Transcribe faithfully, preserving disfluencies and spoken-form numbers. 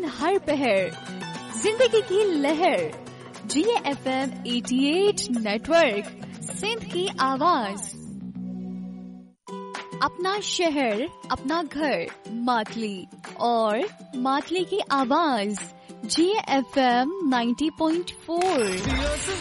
हर पहर, जिंदगी की लहर। जी एफ एम अठासी नेटवर्क, सिंध की आवाज। अपना शहर, अपना घर, मातली और मातली की आवाज। जी एफ एम नब्बे पॉइंट चार।